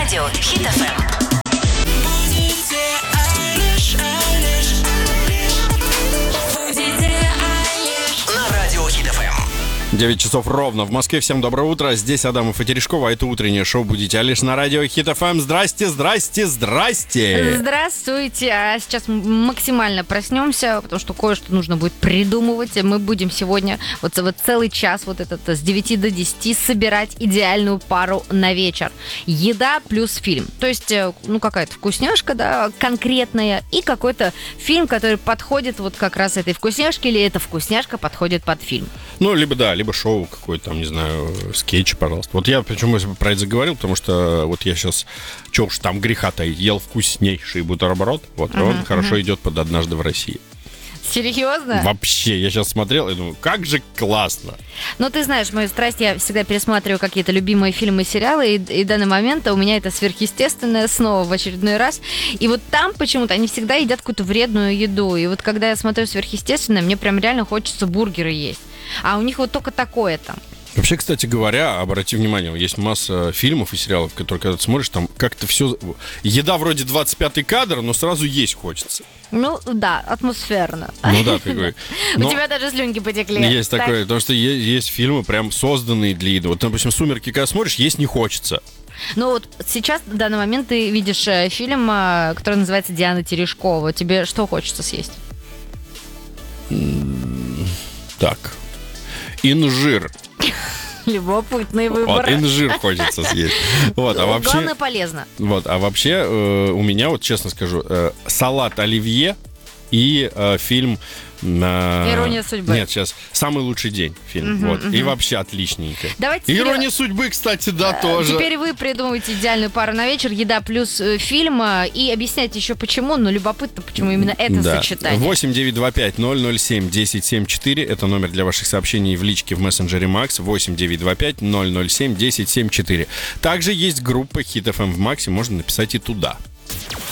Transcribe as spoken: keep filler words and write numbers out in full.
радио Хит эф эм. девять часов ровно в Москве. Всем доброе утро. Здесь Адамов и Терешкова. Это утреннее шоу «Будите Алиш» на радио Хит эф эм. Здрасте, здрасте, здрасте. Здравствуйте. А сейчас максимально проснемся, потому что кое-что нужно будет придумывать. Мы будем сегодня вот, вот целый час вот этот с девяти до десяти собирать идеальную пару на вечер. Еда плюс фильм. То есть, ну, какая-то вкусняшка, да, конкретная, и какой-то фильм, который подходит вот как раз этой вкусняшке, или эта вкусняшка подходит под фильм. Ну, либо да, либо шоу какое-то там, не знаю, скетч, пожалуйста. Вот я почему про это заговорил, потому что вот я сейчас, что уж там греха-то, ел вкуснейший бутерброд, вот, uh-huh, он uh-huh. хорошо идет под «Однажды в России». Серьезно? Вообще, я сейчас смотрел и думаю, как же классно. Ну, ты знаешь, мою страсть, я всегда пересматриваю какие-то любимые фильмы и сериалы, и, и в данный момент у меня это сверхъестественное снова в очередной раз. И вот там почему-то они всегда едят какую-то вредную еду. И вот когда я смотрю сверхъестественное, мне прям реально хочется бургеры есть. А у них вот только такое там. Вообще, кстати говоря, обрати внимание, есть масса фильмов и сериалов, которые, когда ты смотришь, там как-то все... Еда вроде двадцать пятый кадр, но сразу есть хочется. Ну, да, атмосферно. Ну да, такой. У тебя даже слюнки потекли. Есть такое, потому что есть фильмы прям созданные для еды. Вот, допустим, «Сумерки», когда смотришь, есть не хочется. Ну вот сейчас, в данный момент, ты видишь фильм, который называется «Диана Терешкова». Тебе что хочется съесть? Так. Инжир. Любопытный выбор. Вот, инжир хочется съесть. Вот, а вообще, главное, полезно. Вот, а вообще э, у меня, вот честно скажу, э, салат оливье и э, фильм... На... «Ирония судьбы». Нет, сейчас «Самый лучший день» фильм. Uh-huh, вот. uh-huh. И вообще отличненько. Давайте «Ирония теперь... судьбы», кстати, да, а, тоже. Теперь вы придумываете идеальную пару на вечер, еда плюс фильм, и объясняйте еще почему, но любопытно, почему именно это да. сочетание. восемь девятьсот двадцать пять ноль ноль семь десять семьдесят четыре. Это номер для ваших сообщений в личке в мессенджере Макс. восемь девятьсот двадцать пять ноль ноль семь десять семьдесят четыре. Также есть группа Хит эф эм в Максе, можно написать и туда.